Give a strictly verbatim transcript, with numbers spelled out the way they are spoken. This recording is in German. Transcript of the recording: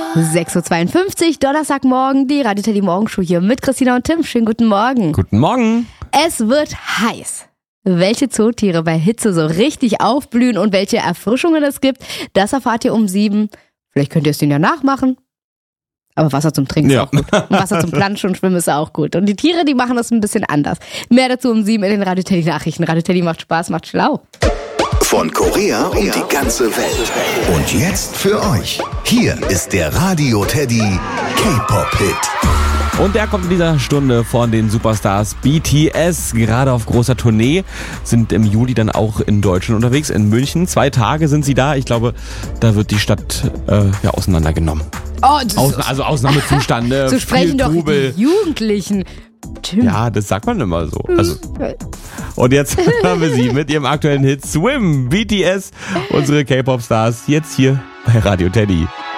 sechs Uhr zweiundfünfzig, Donnerstagmorgen, die Radio Teddy Morgenshow hier mit Christina und Tim. Schönen guten Morgen. Guten Morgen. Es wird heiß. Welche Zootiere bei Hitze so richtig aufblühen und welche Erfrischungen es gibt, das erfahrt ihr um sieben. Vielleicht könnt ihr es denen ja nachmachen. Aber Wasser zum Trinken Ja. ist auch gut. Und Wasser zum Planschen und Schwimmen ist auch gut. Und die Tiere, die machen das ein bisschen anders. Mehr dazu um sieben in den Radio Teddy Nachrichten. Radio Teddy macht Spaß, macht schlau. Von Korea um die ganze Welt. Und jetzt für euch. Hier ist der Radio Teddy K-Pop-Hit. Und der kommt in dieser Stunde von den Superstars B T S. Gerade auf großer Tournee, sind im Juli dann auch in Deutschland unterwegs, in München. Zwei Tage sind sie da. Ich glaube, da wird die Stadt äh, ja, auseinandergenommen. Oh, das Aus, also Ausnahmezustand, ne? so sprechen Viel doch Trubel. die Jugendlichen. Tim. Ja, das sagt man immer so. Also. Und jetzt haben wir sie mit ihrem aktuellen Hit Swim, B T S, unsere K-Pop-Stars, jetzt hier bei Radio Teddy.